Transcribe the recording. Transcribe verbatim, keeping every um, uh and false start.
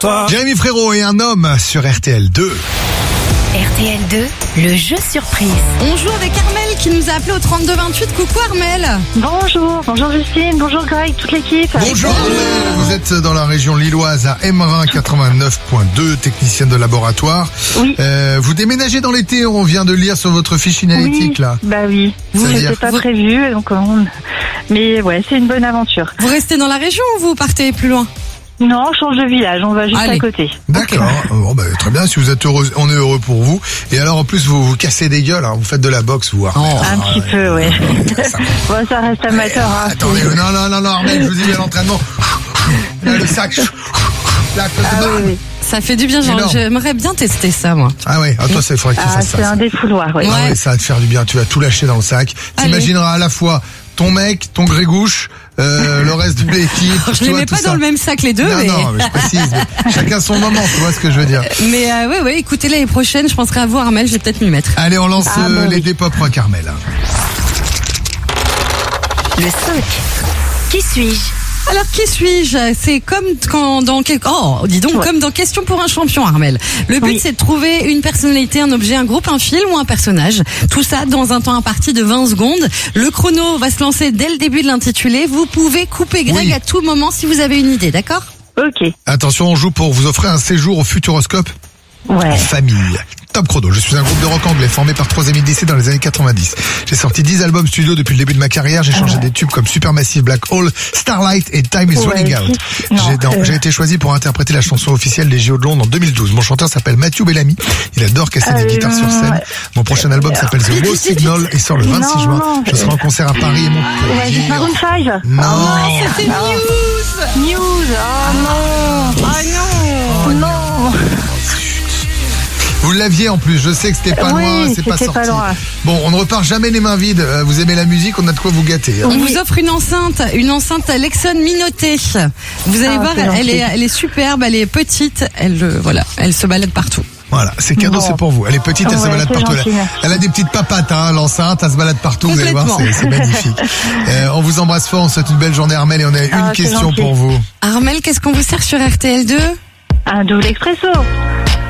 Jérémy Frérot et un homme sur R T L deux. R T L deux, le jeu surprise. On joue avec Armel qui nous a appelé au trente-deux vingt-huit. Coucou Armel. Bonjour, bonjour Justine, bonjour Greg, toute l'équipe. Bonjour Armel, vous êtes dans la région lilloise à Emmerin quatre-vingt-neuf point deux, technicienne de laboratoire. Oui. Euh, vous déménagez dans l'été, on vient de lire sur votre fiche signalétique oui, là. Bah oui, C'est-à-dire c'était pas Vous- prévu, donc on... mais ouais, c'est une bonne aventure. Vous restez dans la région ou vous partez plus loin? Non, on change de village, on va juste Allez. à côté. D'accord, bon, bah, très bien, si vous êtes heureux, on est heureux pour vous. Et alors en plus vous vous cassez des gueules, hein, vous faites de la boxe vous Armel. Oh. Un Ah, petit ouais. peu, ouais. Ça- Bon, ça reste amateur. Hein, Attendez, c'est- non, non, non, non, Armel, je vous dis, l'entraînement. Là, le sac. La classe de Ah barre. oui, oui. Ça fait du bien, genre, Énorme. j'aimerais bien tester ça moi. Ah ouais, ah, toi, ça, il faudrait que tu Ah, fasses c'est ça. un ça. défouloir, ouais. Ah Ouais. ouais, ça va te faire du bien, tu vas tout lâcher dans le sac. Allez. T'imagineras à la fois ton mec, ton grégouche, euh, le reste de l'équipe. Je tu les vois, mets tout pas ça. dans le même sac les deux, Non, mais... non, mais je précise, mais chacun son moment, tu vois ce que je veux dire. Mais euh, ouais, ouais, écoutez, l'année prochaine, je penserai à vous Armel, je vais peut-être m'y mettre. Allez, on lance Ah, euh, bah les oui. Dépop Rock Armel. Le cinq. Qui suis-je? Alors, qui suis-je? C'est comme quand dans quel... Oh, dis donc, Ouais. comme dans Question pour un champion, Armel. Le but, Oui. c'est de trouver une personnalité, un objet, un groupe, un film ou un personnage. Tout ça dans un temps imparti de vingt secondes. Le chrono va se lancer dès le début de l'intitulé. Vous pouvez couper Greg Oui. à tout moment si vous avez une idée, d'accord? Ok, Attention, on joue pour vous offrir un séjour au Futuroscope en ouais. famille. Top chrono, je suis un groupe de rock anglais formé par trois amis d'essai dans les années quatre-vingt-dix. J'ai sorti dix albums studio depuis le début de ma carrière, j'ai changé des tubes comme Supermassive, Black Hole, Starlight et Time is Ouais, Running Out. si- non, J'ai non, euh. j'ai été choisi pour interpréter la chanson officielle des J O de Londres en deux mille douze. Mon chanteur s'appelle Matthew Bellamy, il adore casser Ah, des guitares sur scène. ouais. Mon prochain album s'appelle The Wall Signal et sort le vingt-six Non, juin. non. Je serai en concert à Paris et Ouais, Montpellier. juste Maroon five. Non, C'est news! News, oh non. Ah non! Non. vous l'aviez en plus, je sais que c'était pas Oui, loin, c'est pas c'était sorti. pas loin. Bon, on ne repart jamais les mains vides. Euh, Vous aimez la musique, on a de quoi vous gâter. hein. On vous offre une enceinte, une enceinte Lexon Minoté. Vous allez Ah, voir, c'est elle gentil. est, elle est superbe, elle est petite, elle, euh, voilà, elle se balade partout. Voilà, c'est cadeau, Bon. c'est pour vous. Elle est petite, elle se Ouais, balade c'est partout. gentil, Elle, merci. elle a des petites papates, hein, l'enceinte, elle se balade partout, vous allez voir, Complètement. c'est c'est magnifique. Euh, on vous embrasse fort, on vous souhaite une belle journée Armel et on a une Ah, c'est question gentil. pour vous. Armel, qu'est-ce qu'on vous sert sur R T L deux? Un double expresso.